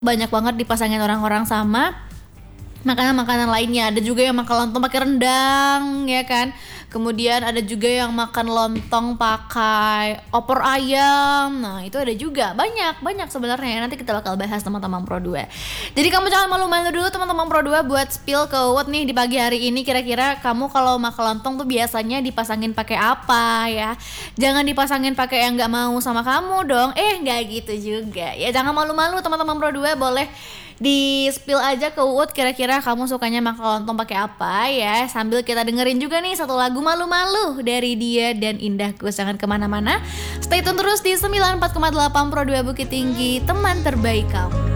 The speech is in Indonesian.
banyak banget dipasangin orang-orang sama makanan-makanan lainnya. Ada juga yang makan lontong pakai rendang, ya kan. Kemudian ada juga yang makan lontong pakai opor ayam. Nah, itu ada juga. Banyak sebenarnya. Nanti kita bakal bahas teman-teman Pro 2. Jadi kamu jangan malu-malu dulu teman-teman Pro 2 buat spill ke Uwet nih di pagi hari ini. Kira-kira kamu kalau makan lontong tuh biasanya dipasangin pakai apa ya? Jangan dipasangin pakai yang nggak mau sama kamu dong. Nggak gitu juga. Ya jangan malu-malu teman-teman Pro 2, boleh di spill aja ke Uut kira-kira kamu sukanya makan lontong pakai apa ya, sambil kita dengerin juga nih satu lagu Malu-Malu dari dia dan Indah Kus. Jangan kemana-mana, stay tune terus di 94,8 Pro 2 Bukit Tinggi, teman terbaik kamu.